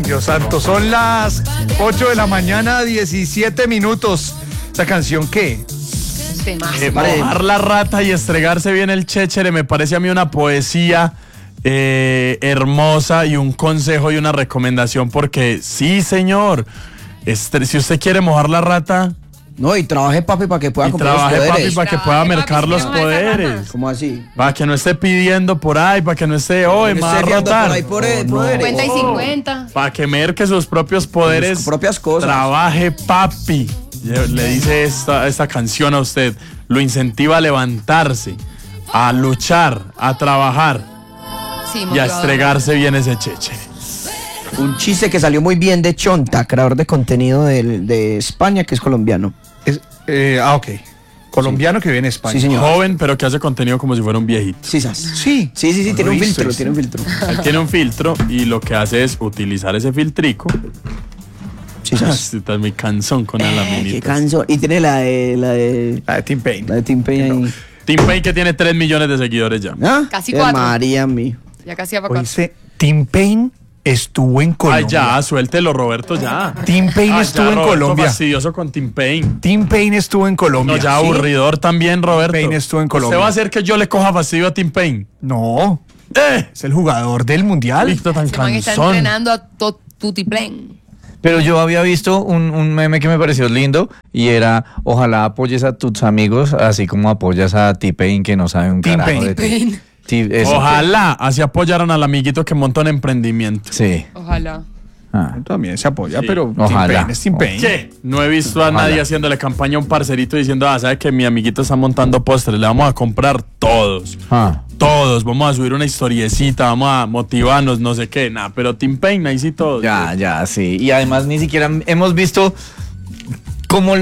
Dios santo, son las 8 de la mañana, 17 minutos. ¿Esta canción qué? Mojar la rata y estregarse bien el chéchere me parece a mí una poesía hermosa y un consejo y una recomendación, porque sí, señor, si usted quiere mojar la rata... No, y trabaje, papi, para que pueda comprar los poderes. Papi, para que pueda mercar los poderes. ¿Cómo así? Para que no esté pidiendo por ahí, para que no esté, me va a rotar. Por ahí poderes. 50 y 50. Para que merque sus propios poderes. Sus propias cosas. Trabaje, papi. Le dice esta canción a usted. Lo incentiva a levantarse, a luchar, a trabajar y a estregarse bien ese cheche. Un chiste que salió muy bien de Chonta, creador de contenido de España, que es colombiano. Ok. Colombiano que vive en España. Sí, señor. Joven, pero que hace contenido como si fuera un viejito. Sí, Sí, tiene un filtro, tiene un filtro. Él tiene un filtro y lo que hace es utilizar ese filtrico. Sí, Estás muy cansón con la laminita. Qué cansón. Y tiene la de Tim Payne. La de Tim Payne ahí. Tim Payne, que tiene 3 millones de seguidores ya. ¿Ah? Casi 4. María mía. Ya casi va para 4. Oíste, Tim Payne estuvo en Colombia. Ay, ya, suéltelo, Roberto, ya. Tim Payne estuvo en Roberto, Colombia. Fastidioso con Tim Payne. Tim Payne estuvo en Colombia. No, ya aburridor también, Roberto. Payne estuvo en Colombia. ¿Usted va a hacer que yo le coja fastidio a Tim Payne? No. Es el jugador del mundial. Listo, tan Ese man está cansón. entrenando a Tutiplen. Pero yo había visto un meme que me pareció lindo y era: ojalá apoyes a tus amigos así como apoyas a T-Pain, que no sabe un carajo T-Pain. de ti. Ojalá así apoyaran al amiguito que montó un emprendimiento. Sí. Ojalá. También se apoya, Sí. pero Ojalá. Tim Payne es Tim Payne. ¿Qué? No he visto a nadie haciéndole campaña a un parcerito diciendo, sabe que mi amiguito está montando postres, le vamos a comprar todos. Todos, vamos a subir una historiecita, vamos a motivarnos, no sé qué, nada, pero Tim Payne, ahí sí todos. Ya, sí. Y además ni siquiera hemos visto cómo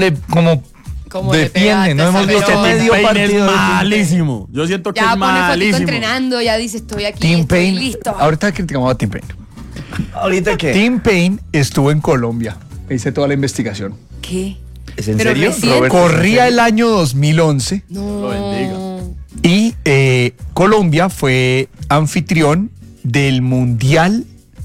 defiende, no hemos visto Tim medio Payne partido. es malísimo. Yo siento que Ya es pone fotito malísimo. entrenando, ya dice estoy aquí, Tim estoy Payne. listo. Ahorita criticamos a Tim Payne. ¿Ahorita qué? Tim Payne estuvo en Colombia. Hice toda la investigación. ¿Qué? ¿Es en Pero serio? recién. Roberto? Corría el año 2011 No. Lo bendiga. y Colombia fue anfitrión del Mundial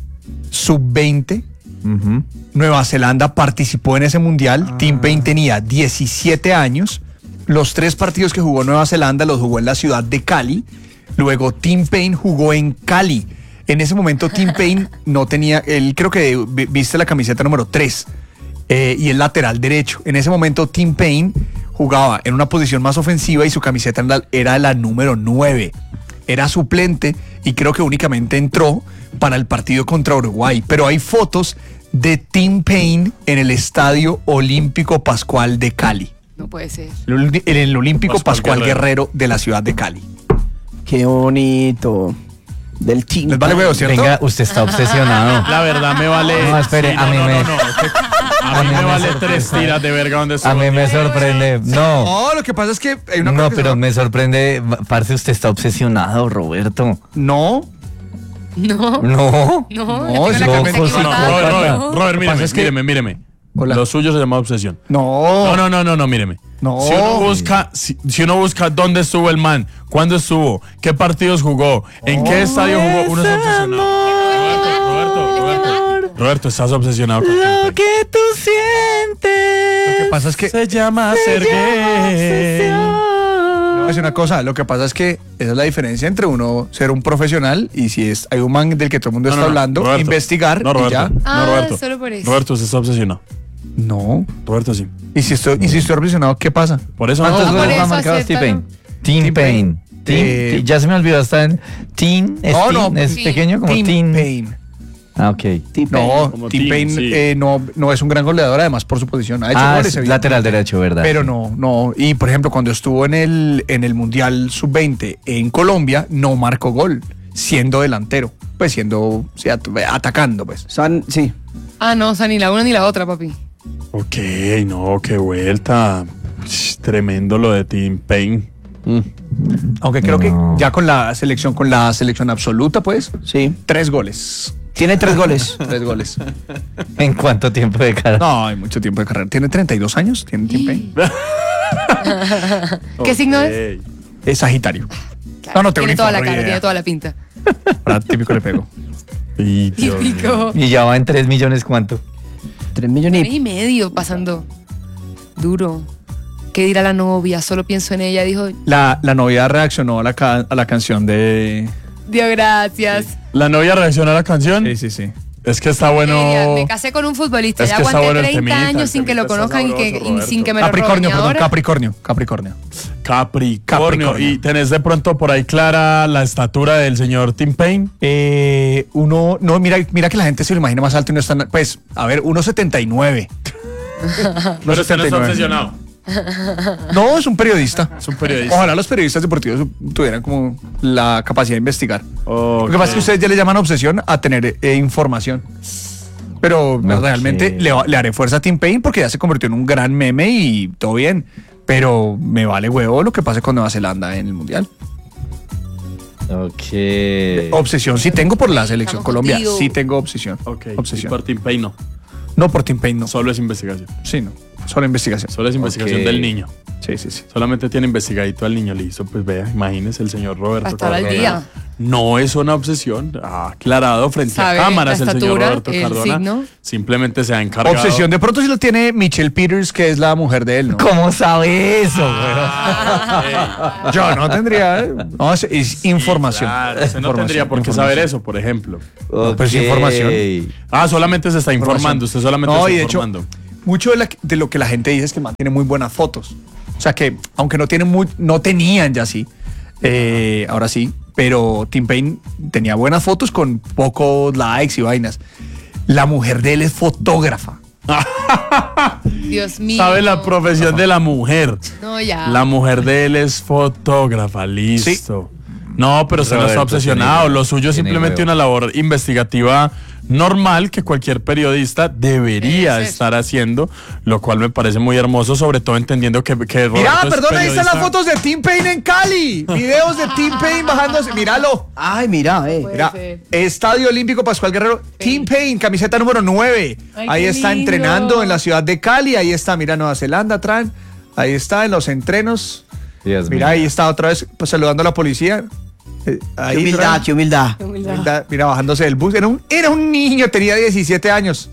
Sub-20. Ujú. Nueva Zelanda participó en ese mundial. Tim Payne tenía 17 años. Los 3 partidos que jugó Nueva Zelanda los jugó en la ciudad de Cali. Luego Tim Payne jugó en Cali. En ese momento Tim Payne no tenía, él creo que viste la camiseta número 3 y el lateral derecho. En ese momento Tim Payne jugaba en una posición más ofensiva y su camiseta era la número 9. Era suplente y creo que únicamente entró para el partido contra Uruguay. Pero hay fotos de Tim Payne en el Estadio Olímpico Pascual de Cali. No puede ser. En el Olímpico Pascual Pascual Guerrero de la ciudad de Cali. Qué bonito. Del Tim. Les vale huevo, ¿cierto? Venga, usted está obsesionado. La verdad me vale. No, espere, a mí me- A mí me vale 3 tiras de verga donde A mí me sorprende. No, No, lo que pasa es que hay una cosa no, que pero se- me sorprende. Parce, usted está obsesionado, Roberto. No, No. No. No, es yo tengo la loco, cabeza sí, equivocada. Robert, pasa es que- míreme. Hola. Lo suyo se llama obsesión. no. No, míreme. No. Si uno busca dónde estuvo el man, cuándo estuvo, qué partidos jugó, en qué estadio jugó, uno está obsesionado. Roberto, estás obsesionado con Tim Payne. que tú sientes. Lo que pasa es que Se llama ser gay. no, es una cosa, lo que pasa es que esa es la diferencia entre uno ser un profesional y si hay un man del que todo el mundo está hablando, Roberto. investigar No, y Roberto. ya. Ah, Roberto. solo por eso. Roberto, usted está obsesionado. No. Roberto, sí. Y si estoy obsesionado, ¿qué pasa? Por eso ¿Cuántos por goles eso ha marcado Steve Payne? acéptalo. Tim Payne. Ya se me olvidó, está en Teen. ¿Es No, teen? no, ¿Es sí. pequeño como Tim Teen? Payne. Ah, ok. Tim No, Como Tim Tim, Payne sí. no es un gran goleador, además por su posición. Ha hecho goles, Es evidentemente. lateral derecho, ¿verdad? Pero no. Y por ejemplo, cuando estuvo en el Mundial Sub-20 en Colombia, no marcó gol, siendo delantero. Pues siendo, sí, atacando, pues. Sí. Ah, no, o sea, ni la una ni la otra, papi. Ok, no, qué vuelta. Tremendo lo de Tim Payne. Aunque creo que ya con la selección absoluta, pues, Sí. 3 goles. Tiene 3 goles. 3 goles. ¿En cuánto tiempo de cara? No, hay mucho tiempo de carrera. Tiene 32 años, tiene Tim Payne. ¿Qué signo es? Es Sagitario. Claro, No tengo tiene ni toda la forma de cara, idea. tiene toda la pinta. Para típico le pego. Y, Dios mío. Típico. Y ya va en 3 millones, ¿cuánto? 3 millones Y medio pasando. Duro. ¿Qué dirá la novia? Solo pienso en ella. Dijo, La novia reaccionó a la canción de... Dios, gracias. ¿La novia reacciona a la canción? Sí. Es que está bueno. Me casé con un futbolista. Es Ya que está aguanté bueno el 30 temita, años el sin que lo temita está conozcan y sabroso, sin que me lo Capricornio, roben. perdón, Ahora, Capricornio. Capricornio. ¿Y tenés de pronto por ahí clara la estatura del señor Tim Payne? Mira que la gente se lo imagina más alto y no es tan... Pues, a ver, 1.79. Pero usted no está obsesionado. No, es un periodista. Es un periodista. Ojalá los periodistas deportivos tuvieran como la capacidad de investigar. Lo que pasa es que Ok. ustedes ya le llaman obsesión a tener información. Pero realmente le haré fuerza a Tim Payne porque ya se convirtió en un gran meme y todo bien. Pero me vale huevo lo que pase con Nueva Zelanda en el Mundial. Ok. Obsesión sí tengo por la selección Estamos Colombia. contigo. Sí tengo obsesión. Ok. Obsesión. Y por Tim Payne no. No por Tim Payne, no. Solo es investigación. Sí, no. Solo investigación. Solo es investigación Ok. del niño. Sí. Solamente tiene investigadito al niño listo. Pues vea, imagínese el señor Roberto. Para estar al Cardona. día. No es una obsesión. Ha aclarado frente Sabe a cámaras la el señor estatura, Roberto el Cardona. signo. Simplemente se ha encargado. Obsesión de pronto sí lo tiene Michelle Peters, que es la mujer de él, ¿no? ¿Cómo sabe eso, Ah, Yo no tendría. No, es información. Claro, usted no Información, tendría por qué información. saber eso, por ejemplo. güey? No, pues, información. Ah, solamente se está informando. Usted solamente No, está y de hecho, informando. mucho de lo que la gente dice es que mantiene muy buenas fotos. O sea que, aunque no tenían ya sí, ahora sí, pero Tim Payne tenía buenas fotos con pocos likes y vainas. La mujer de él es fotógrafa. Dios mío. ¿Sabe la profesión de la mujer? No, ya. La mujer de él es fotógrafa, listo. No, pero usted no está Roberto, obsesionado. tiene- Lo suyo es tiene simplemente huevo. una labor investigativa normal que cualquier periodista debería Es eso. estar haciendo, lo cual me parece muy hermoso, sobre todo entendiendo que Mira, Roberto es perdón, ahí están las periodista. fotos de Tim Payne en Cali. Videos de Tim Payne bajándose. Míralo. Ay, mira, Mira, ser. Estadio Olímpico Pascual Guerrero, Tim Payne, camiseta número 9. Ay, Ahí qué está lindo. entrenando en la ciudad de Cali. Ahí está, mira, Nueva Zelanda, Tran. Ahí está en los entrenos. Dios Mira, mío. ahí está otra vez pues, saludando a la policía. Ahí, qué humildad, Tran. qué humildad. Mira, bajándose del bus. Era un niño, tenía 17 años.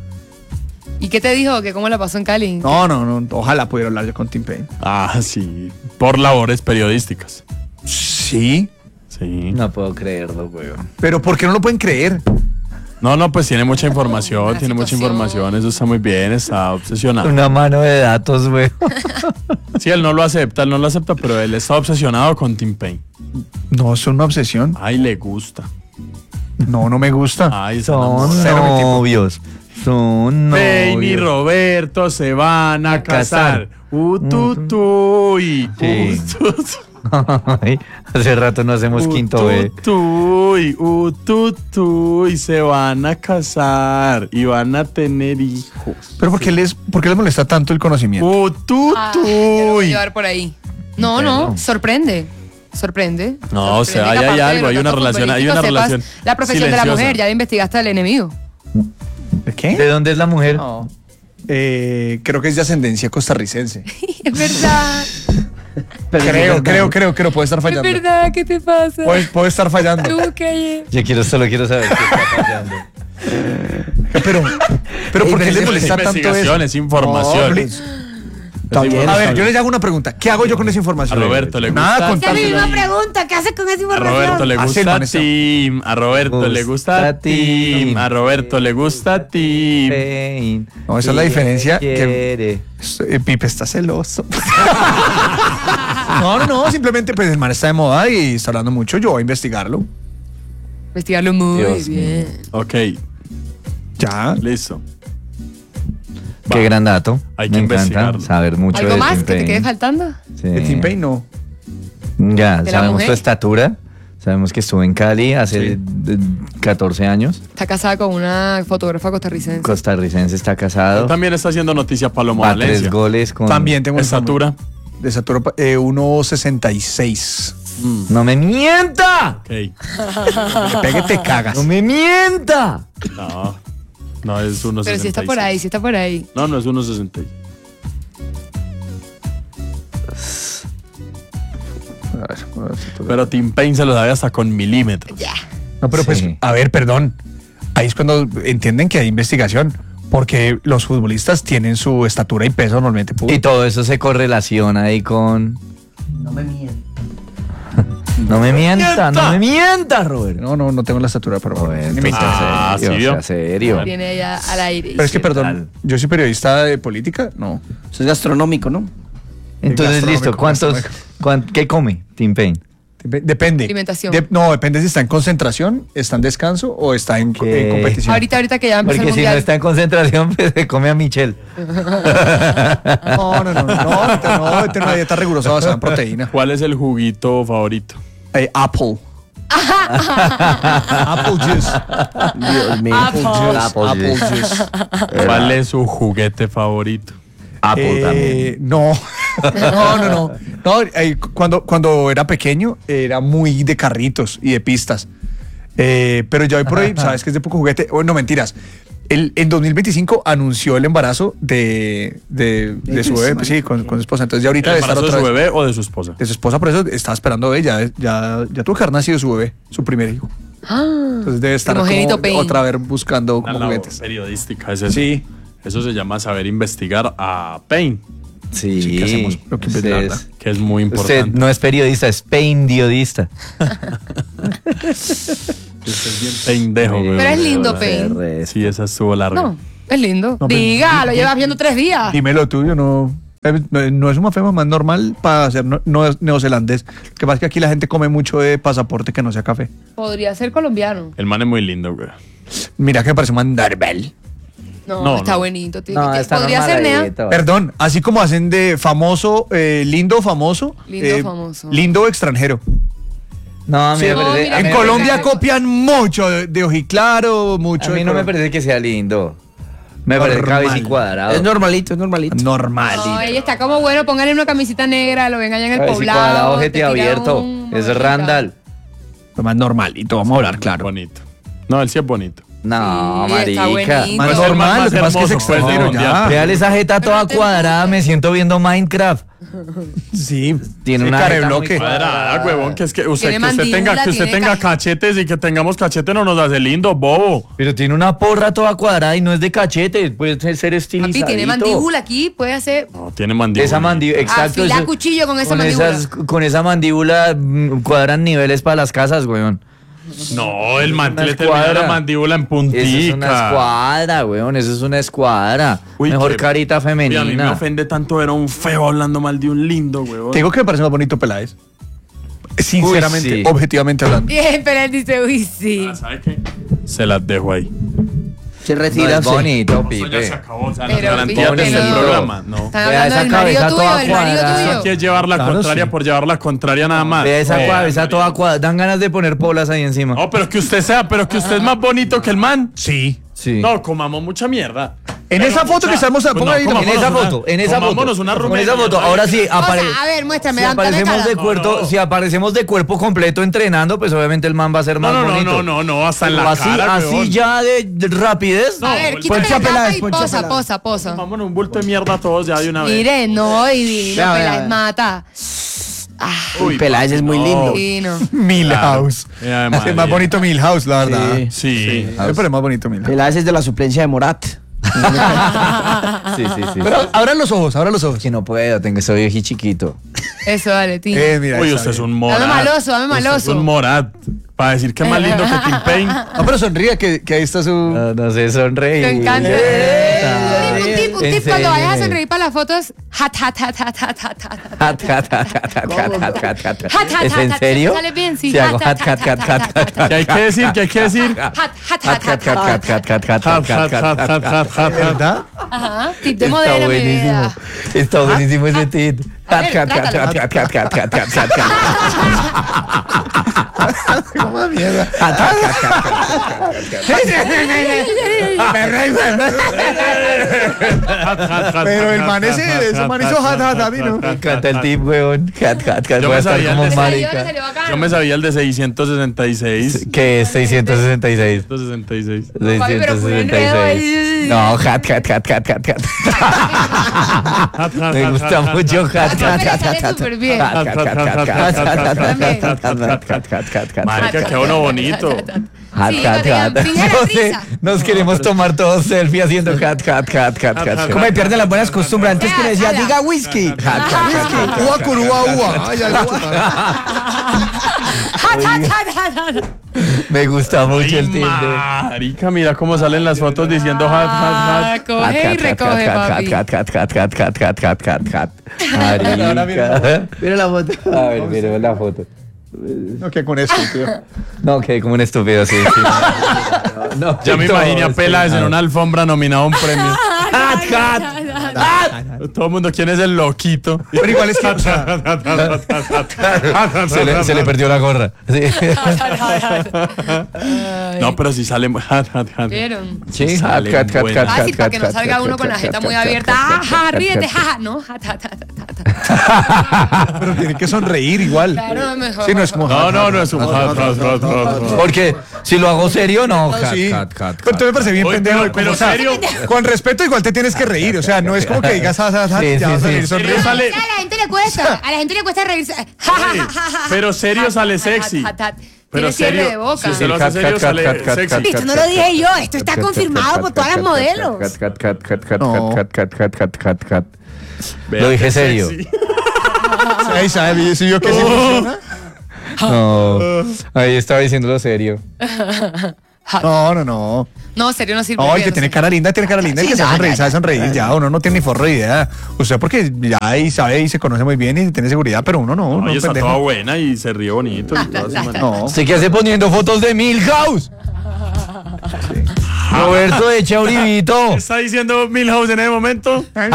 ¿Y qué te dijo? ¿Que cómo la pasó en Cali? No. Ojalá pudiera hablar yo con Tim Payne. Ah, sí, por labores periodísticas. Sí, Sí. No puedo creerlo, güey. pero ¿por qué no lo pueden creer? No, pues tiene mucha información, La tiene mucha situación. información, eso está muy bien, está obsesionado. Una mano de datos, güey. Sí, él no lo acepta, pero él está obsesionado con Tim Payne. No, es una obsesión. Ay, le gusta. No me gusta. Ay, Son Cero mi tipo. novios. Son Payne y novios. Roberto se van a casar. Ututuy. Sí. Ay, hace rato no hacemos quinto B. Ututuy, se van a casar y van a tener hijos. Pero ¿por qué les molesta tanto el conocimiento? Ah, ya lo voy a Ututuy. llevar por ahí. No, sorprende. No, o sea, Sorprende ahí que hay aparte de algo, los hay una datos relación, hay una futbolísticos sepas relación La profesión de la silenciosa. mujer, ya le investigaste al enemigo. ¿De qué? ¿De dónde es la mujer? No. Creo que es de ascendencia costarricense. Es verdad. Creo, puede estar Es fallando. verdad, ¿qué te pasa? Puede estar fallando. Tú, calle. Solo quiero saber qué está fallando. Pero ¿por qué les molesta tanto eso? Investigación, es información. No, Es Está bien, información. A ver, yo les hago una pregunta. ¿Qué hago yo con esa información? A Roberto le Nada, gusta. contársela. pregunta, ¿qué haces con esa A información? Roberto le Hace el gusta man esa- Tim. A Roberto le gusta Tim. A Roberto le gusta Tim. Payne. No, esa es la diferencia Quiere. Pipe está celoso. No, simplemente pues el man está de moda y está hablando mucho. Yo voy a investigarlo. Investigarlo muy Dios bien. Ok, Ya. listo. Qué gran dato. Hay Me que encanta investigarlo. saber mucho ¿Algo de más Tim que te Payne. quede faltando? Sí. De Tim Payne no. Ya, ¿De la sabemos mujer? su estatura. Sabemos que estuvo en Cali hace 14 años. Está casada con una fotógrafa costarricense. Costarricense, está casado. También está haciendo noticia Palomo Va 3 Valencia. goles con... También tengo Estatura. De estatura 1.66. ¡No me mienta! Ok. Que pegue te cagas. ¡No me mienta! No es 1.66. Pero sí está por ahí, sí está por ahí. No es 1.66. Pero Tim Payne se lo sabe hasta con milímetros. Ya. No, pero pues, a ver, perdón. Ahí es cuando entienden que hay investigación. Porque los futbolistas tienen su estatura y peso normalmente. Y todo eso se correlaciona ahí con... No me mientas. No me mientas, Robert. No tengo la estatura, pero Sea serio. Viene allá al aire. Pero es que, perdón, yo soy periodista de política, no. Eso es gastronómico, ¿no? Entonces, listo, ¿qué come Tim Payne? Depende. Alimentación. Depende si está en concentración, está en descanso o está en competición. Ahorita que ya empezó el Porque si mundial. no está en concentración, pues se come a Michelle. No, este es una dieta rigurosa basada en proteína. ¿Cuál es el juguito favorito? Apple. Apple juice. Dios mío. Apple juice. ¿Cuál es su juguete favorito? Apple también. No, cuando era pequeño era muy de carritos y de pistas. Pero ya hoy por hoy, sabes que es de poco juguete. No, mentiras. En 2025 anunció el embarazo de su bebé, pues sí, con su esposa. Entonces ya ahorita ¿El debe estar embarazo otra de su vez. bebé o de su esposa? De su esposa, por eso estaba esperando ella. Ya tuvo que haber nacido su bebé, su primer hijo. Entonces debe estar Primogénito Payne. otra vez buscando Una como labor juguetes. periodística es eso. Sí. Eso se llama saber investigar a Payne, Sí, ¿qué hacemos? Lo que es la verdad. que es muy Usted importante. no es periodista, es Payne-diodista. Usted es bien pendejo, güey. Pero es lindo, Payne. Sí, esa estuvo larga. No, es lindo. No, pero- Diga, lo llevas viendo 3 días. Dime lo tuyo, no es un mafema más normal para ser neozelandés. Lo que pasa es que aquí la gente come mucho de pasaporte que no sea café. Podría ser colombiano. El man es muy lindo, güey. Mira que me parece un Darbel. No, está no. bonito. No, está Podría ser Nea. normalito. Perdón, así como hacen de famoso, lindo famoso, Lindo famoso. lindo extranjero. No, a mí Sí. me parece... mira, a mí En me Colombia parece- copian mucho de ojiclaro, mucho A mí de no me color. parece que sea lindo. Me parece Normal. cabeza y cuadrado. Es normalito. Normal. No, ella está como bueno, póngale una camisita negra, lo ven allá en el Cabeza y poblado. cuadrado, te ojete tira abierto. un- Es Randall. Lo más normalito, vamos a hablar claro. Bonito. No, él sí es bonito. No, Sí, está marica. buenito. Más Pues el man normal, más lo que pasa es que es hermoso, pues, extranjero del ya. mundial. Vean esa jeta toda te cuadrada, me siento viendo Minecraft. Sí, Tiene sí, una jeta carebloque. muy Cuadrada, huevón, que es que usted, Tiene que usted tenga, mandíbula, que usted tiene tenga cachetes y que tengamos cachete no nos hace lindo, bobo. Pero tiene una porra toda cuadrada y no es de cachete, puede ser estilizadito. Papi, tiene mandíbula aquí, puede hacer. No, tiene mandíbula. Esa mandíbula, exacto. Afila eso- cuchillo con esa mandíbula. Con esa mandíbula cuadran niveles para las casas, weón. No, el man Una le termina escuadra. la mandíbula en Eso puntica. es una escuadra, weón, eso es una escuadra. Uy, Mejor qué- carita Uy, a mí me femenina. ofende tanto ver a un feo hablando mal de un lindo, huevón. Te digo que me parece más bonito Peláez. Sinceramente, Uy, sí. objetivamente hablando. Bien, pero él dice, uy, sí. Ah, ¿sabe qué? Se las dejo ahí. Se No, retira. es bonito, Eso ya se Pipe. acabó. O sea, Pero, las garantías Pipe, de este no. programa, no. Están Vea hablando esa del marido cabeza tuyo, toda del marido cuadrada. Eso tuyo. aquí es llevar la Claro, contraria sí. por llevar la contraria nada más. Vea esa Oh, cabeza toda cuadrada. Dan ganas de poner polas ahí encima. No, pero que usted sea, pero que usted es más bonito que el man. Sí. Sí. No, comamos mucha mierda. En esa foto que estamos Pues ponga ahí, no, en En esa Comámonos foto, una- en esa foto. comámonos una Con rumenia, esa foto. ¿vale? Ahora sí, O sea, a ver, muéstrame, si dan aparecemos cara. de cuerpo, No. si aparecemos de cuerpo completo entrenando, pues obviamente el man va a ser más bonito. No, hasta en Pero la así, cara, así huevón. ya de rapidez. A ver, el quítale Poncha la capa Peláez, y Poncha posa, Peláez. posa. Vámonos un bulto de mierda todos ya de una vez. Mire, no, divino, Vea, vea, Peláez vea. mata. Uy, Peláez es muy lindo. Sí, no. Milhouse. Claro. Es más bonito Milhouse, la verdad. Sí. Sí. Me parece más bonito Milhouse. Peláez es de la suplencia de Morat. Sí, sí, sí. Pero abran los ojos, abran los ojos. Que no puedo, soy vieji chiquito. Eso, dale, Tim. Mira, Uy, está usted es bien. un morat. Dame maloso, dame Usted es maloso. un morat. Para decir que es más lindo que Tim Payne. No, pero sonríe que ahí está su... No sé, sonreír. Me encanta. Un tip, En cuando serio. vayas a sonreír para las fotos, hat. ¿Es en serio? Sale bien, sí. Si hago hat. ¿Qué hay que decir? ¿Qué hay que decir? ¿Verdad? Ajá, tip de Está modelo, mi buenísimo. vida. Está buenísimo ese tit. A ver, trátalo. ¿Cómo mierda? Pero el man ese man hizo hat, a mí no. Me encanta el tip, weón. Yo Voy me a estar sabía como el de- marica. Yo me sabía el de 666. Que es 666. 666. Papi, pero fue un enredo ahí. 666. No, hat. Me gusta mucho hat. Sale súper bien. Marica, qué uno bonito. Nos queremos tomar todos selfie haciendo cat. ¿Cómo me pierden las buenas costumbres? Antes que le decía, diga whisky. Ua con ua. Ay, Me gusta mucho el timbre. Marica, mira cómo salen las fotos diciendo hat. Coge y recoge, papi. Cat. Marica. Mira la foto. A ver, miremos la foto. No, que con eso, tío. No, que como un estúpido, sí. No, Ya me imaginé a Peláez en una alfombra nominado a un premio. Todo el mundo, ¿quién es el loquito? Pero igual es que, o sea, Se le perdió la gorra. Sí. No, pero si sale. ¿Vieron? Sí, Sale Fácil, para que no salga uno con la jeta muy abierta. ¡Ajá, ríete! ¡Jaja! No, pero tiene que sonreír igual. Claro, mejor. Sí, no es como. No es un Porque si lo hago serio, no. Sí. Cat. Pero tú me parece bien Oye, pendejo. pero o sea, serio. Con respeto, igual te tienes que reír. O sea, no es como que digas, Sí, ya vas a reír, Serio sonríe. sale. A la gente le cuesta. A la gente le cuesta reírse. Pero serio sale sexy. Pero Tiene cierre serio, de boca. si usted lo hace serio, sale sexy. Esto no lo dije yo. Esto está confirmado por todas las modelos. Cat. Vea Lo dije qué serio. sexy. Ahí sabe, si yo que sí funciona. No, ahí estaba diciéndolo serio. No. No, serio no sirve. No, el bien, que no tiene sirve. cara linda, tiene cara linda. El que sabe sonreír, ya. Uno no tiene ni forro de idea. Usted porque ya ahí sabe y se conoce muy bien y tiene seguridad, pero uno no. Oye, está pendejo. toda buena y se ríe bonito. Y todo así, man. No. ¿Usted qué hace poniendo fotos de Milhouse? Roberto de Chauribito. ¿Qué está diciendo Milhouse en ese momento? Cat.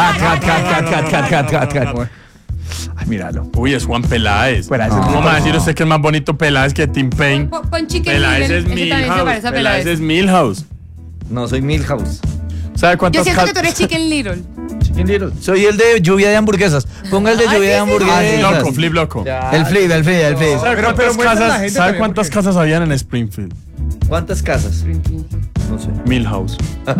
Ay, míralo. Uy, es Juan Peláez. Fuera, ese ¿Cómo va a decir usted que es más bonito Peláez que Tim Payne? Pon Chicken Peláez Little, es ese también se Milhouse. parece a Peláez Peláez. es Milhouse. No soy Milhouse. ¿Sabe Yo cuántas siento que tú eres Chicken Little. Soy el de lluvia de hamburguesas. Ponga el de lluvia de hamburguesas. Loco, flip loco. El flip. ¿Sabe Pero cuántas muestra la casas, gente ¿sabe también, cuántas porque- casas habían en Springfield? ¿Cuántas casas? No sé. Milhouse.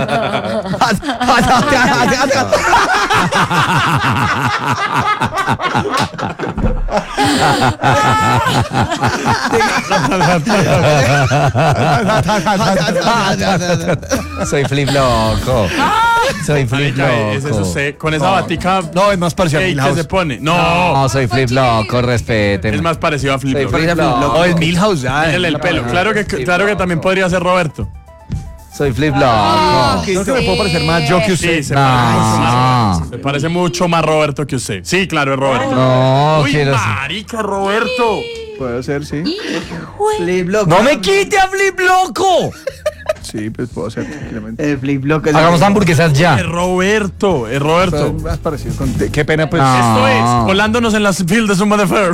Soy flip loco. Soy flip Marica, es eso loco. usted, con esa batica No, es más parecido a que Milhouse. se pone. No, No, soy flip loco, respéteme. es más parecido a flip Soy loco. flip loco. No, es Milhouse ya. Mírale el pelo. Claro que también podría ser Roberto. Soy flip loco. Creo que me puedo parecer más yo que usted. Sí, se No. parece. Se parece mucho más Roberto que usted. Sí, claro, es Roberto. No, Uy, quiero ser. marica, Roberto. Puede ser, sí. Flip loco. ¡No me quite a flip loco! Sí, pues puedo ser tranquilamente. El flip loco es Hagamos hamburguesas ya. Es Roberto, es Pero Roberto. más parecido con. Qué pena, pues. No. Esto es, colándonos en las field de Zumba de Fair.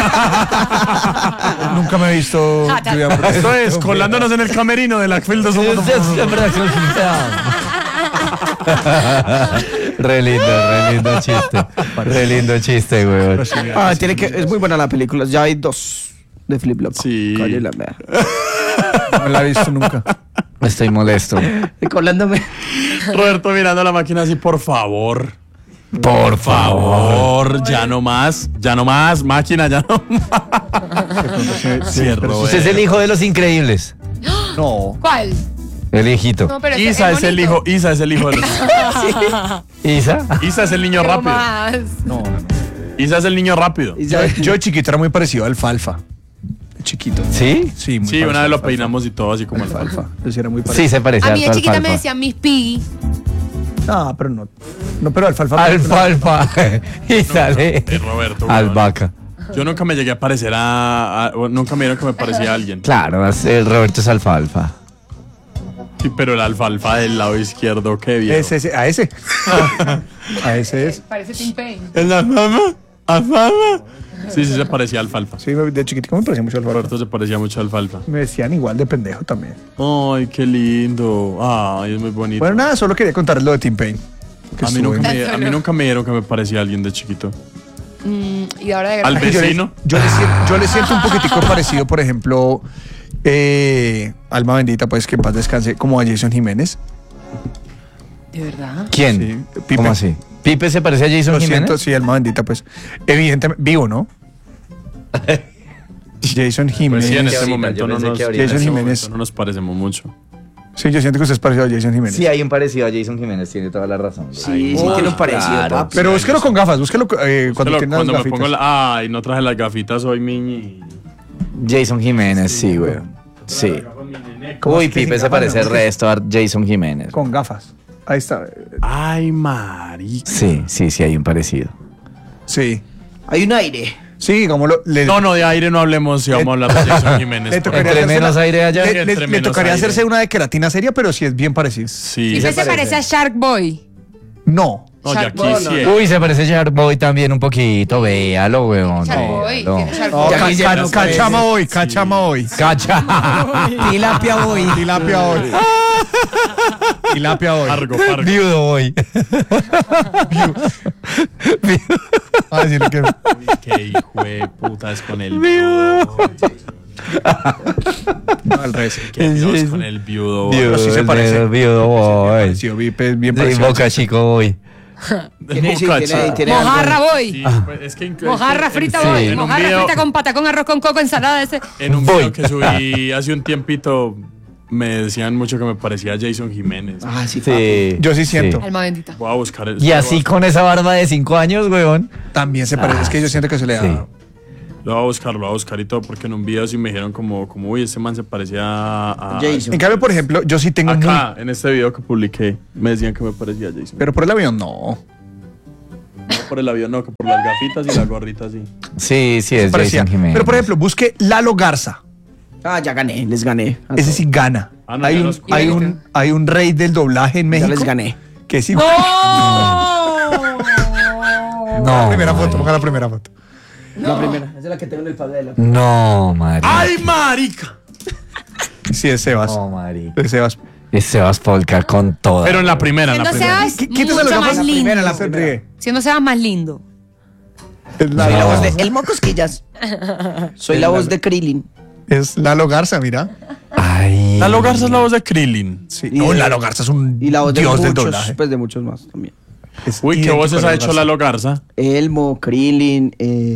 Nunca me he visto. lluvia hamburguesa. Esto es, colándonos en el camerino de la field de Zumba de Fair. Re lindo chiste. Re lindo chiste, güey. tiene que. Es muy buena la película. Ya hay 2 de flip loco. Sí. Calle la mea. No la he visto nunca. Estoy molesto. Recordándome. Roberto mirando a la máquina así, por favor. Por favor, ya no más, máquina, ya no más. Sí, Usted es el hijo de los increíbles. No. ¿Cuál? El hijito. No, pero Isa es el hijo, Isa es el hijo de los... ¿Isa? Isa es el niño rápido. Más. No. Isa es el niño rápido. Y ya- Yo de chiquito era muy parecido a Alfalfa. De chiquito. ¿Sí? Sí, muy Sí, parecido una a vez lo Alfalfa. peinamos y todo así como el Alfalfa. Yo sí era muy parecido. Sí, se parece A mí de al chiquita me alfalfa. decían Miss Piggy. No, pero no. No, pero Alfalfa. Alfalfa. Y sale Es Roberto. weón. albahaca. Yo nunca me llegué a parecer nunca me vieron que me parecía a alguien. Claro, el Roberto es alfalfa. Sí, pero el alfalfa del lado izquierdo, qué bien. Ese, a ese. A ese es. Parece Tim Payne. ¿El alfalfa? ¿Alfalfa? Sí, se parecía a alfalfa. Sí, de chiquitico me parecía mucho Alfalfa. Roberto se parecía mucho a alfalfa. Me decían igual de pendejo también. Ay, qué lindo. Ay, es muy bonito. Bueno, nada, solo quería contarles lo de Tim Payne. Que a mí, estuvo nunca en- me, a mí nunca me dieron que me parecía a alguien de chiquito. Y ahora de Al grande. vecino. Yo le siento un poquitico parecido, por ejemplo, alma bendita, pues que en paz descanse, como a Jason Jiménez. ¿De verdad? ¿Quién? Sí, Pipe. ¿Cómo así? ¿Pipe se parece a Jason Lo Jiménez? siento, sí, alma bendita, pues. Evidentemente, vivo, ¿no? Jason Pues Jiménez. sí, en ahorita, este momento yo no pensé nos, que ahorita. en este Jason momento Jiménez. no nos parecemos mucho. Sí, yo siento que usted es parecido a Jason Jiménez. Sí, hay un parecido a Jason Jiménez, tiene toda la razón. Sí, tiene un parecido, claro. papi. Pero búsquelo con gafas, búsquelo cuando Pero tiene las cuando me gafitas. pongo la... Ay, no traje las gafitas hoy, Miñi. Jason Jiménez, sí, güey. Sí. ¿Cómo Uy, es que Pipe sin se gafas, parece no? el resto a Jason Jiménez. Con gafas. Ahí está. Ay, marica. Sí, hay un parecido. Sí. Hay un aire. Sí, como No, de aire no hablemos, si vamos a hablar de Jason Jiménez. le tocaría Entre hacerse menos aire allá. Le Entre menos tocaría aire. hacerse una de queratina seria, pero sí es bien parecido. Sí. Y se parece a Shark Boy. No. No, ya Shark Boy. quisiera. Uy, se parece a Shark Boy también un poquito, véalo, weón. Shark Boy. véalo. Tiene Shark No, Boy. cachama hoy, cachama hoy. Cacha. Tilapia boy. Tilapia hoy. Tilapia hoy. Fargo. Viudo Boy. A decirle que Qué hijo de puta es con el viudo. no, al revés. Qué Dios con el viudo. Pero sí se el parece. dedo, Viudo Boy. Sí, Vipe es bien Sí, parecido. Boca Chico Boy. Tiene Mojarra Boy. Sí, pues, es que Mojarra frita Sí. Boy. en un Mojarra video- frita con patacón, arroz con coco, ensalada ese. En un Voy. video que subí hace un tiempito me decían mucho que me parecía a Jason Jiménez. Ah, sí, papi. Sí. Yo sí siento. Alma bendita. Voy a buscar el... Y así con esa barba de 5 años, weón. También se parece. Es que yo siento que se le da. Sí. Lo voy a buscar y todo, porque en un video sí me dijeron como uy, ese man se parecía a... Jason. En cambio, por ejemplo, yo sí tengo muy. Acá, en este video que publiqué, me decían que me parecía a Jason. Pero por el avión no. No por el avión, no, que por las gafitas y la gorrita, sí. Sí, es Parecía. Jason Jiménez. Pero por ejemplo, busque Lalo Garza. Ah, ya gané, les gané. Ese sí gana. Ah, no, hay, ya un, los- hay un rey del doblaje en Ya México. les gané. Que es igual. La primera foto, ponga la primera foto. La primera, esa es la que tengo en el padre de la... No, marica. ¡Ay, marica! Sí, es Sebas. No, marica. Es Sebas. Es Sebas Polka con toda. Pero en la primera, Siendo Sebas Quítese las mucho gafas. más lindo. la Se ríe. Siendo Sebas más lindo. Es Soy la Lalo, voz de Elmo Cosquillas. Soy la voz de Krillin. es Lalo Garza, mira. Ay. Lalo Garza es la voz de Krillin. Sí. Y No, de- Lalo Garza es un Y la voz de dios del muchos, doblaje. pues de muchos más también. Es Uy, ¿qué idéntico voces a ha Lalo hecho Garza. Lalo Garza? Elmo, Krillin,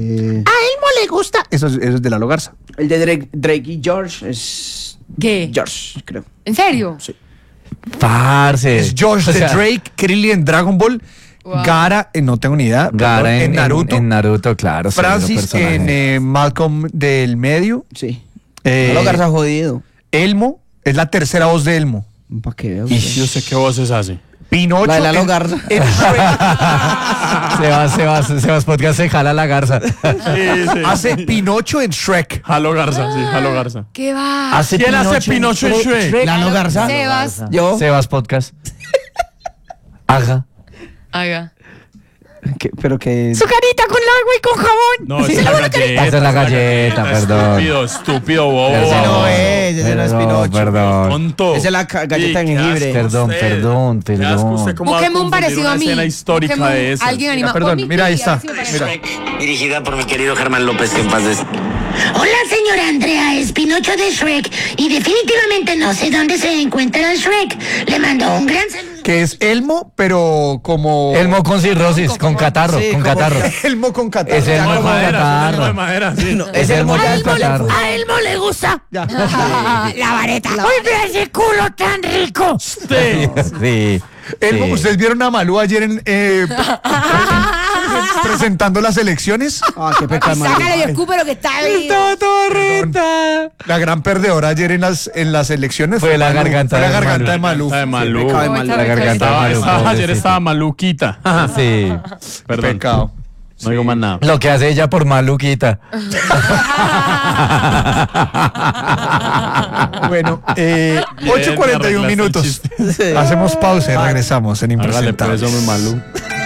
Eso es de Lalo Garza. el de Drake y George es... ¿Qué? George, creo. ¿En serio? Sí. Parce. Es George O sea, de Drake, Krillin en Dragon Ball, Wow. Gara, no tengo ni idea. Gara perdón, en Naruto. En Naruto, claro. Francis segundo personaje. en Malcolm del medio. Sí. Eh, Lalo Garza jodido. Elmo es la tercera voz de Elmo. ¿Para qué veo? ¿Y usted qué voces hace? Pinocho. La de Lalo en- Garza. en Shrek. Sebas Podcast se jala la garza. Sí, sí. Hace Pinocho en Shrek. Halo Garza, sí, Halo Garza. ¿Qué va? ¿Quién hace Pinocho en Shrek? Lalo Garza. Sebas. Yo. Sebas Podcast. Haga. Haga. Pero que... Su carita con agua y con jabón. No, esa es la galleta. Esa es la galleta, perdón. Estúpido, bobo. Ese no es, ese no es Pinocho. Perdón. Tonto. Esa es la galleta de Sí, qué jengibre. asco Perdón, usted. perdón, Qué asco perdón. usted cómo va a Búsqueme un confundir parecido una a mí. escena histórica Búsqueme de esa. alguien Mira, animado. perdón, Pon mi mira, ahí tía, a está. ver si me parece. Mira. Dirigida por mi querido Germán López, que en paz des- Hola, señora Andrea, es Pinocho de Shrek. Y definitivamente no sé dónde se encuentra Shrek. Le mando un gran saludo. Que es Elmo, pero como... Elmo con cirrosis, con catarro, Sí, con como- catarro. Elmo con catarro. Es Ya Elmo No de como- con madera, catarro. no de madera, sí. Es Elmo con catarro. A Elmo le gusta. Ya. La vareta. ¡Uy, mira ese culo tan rico! Sí. Elmo, Sí. ¿ustedes vieron a Malú ayer presentando las elecciones? Ah, qué pecado. Sácalo y escúpelo que está ahí. La gran perdedora ayer en las elecciones Fue la Malú. garganta Fue la de garganta de Malú. Está de Malú. Pecado de ¿Cómo mal. está La garganta de Malú, Ayer pobrecita. estaba maluquita. Sí. Perdón. Pecado. No digo más nada. Lo que hace ella por Maluquita. Bueno, Bien, 8:41 arreglaste el minutos. chiste. Hacemos pausa y regresamos en Hágale Impresentables. pues, hombre, Malú.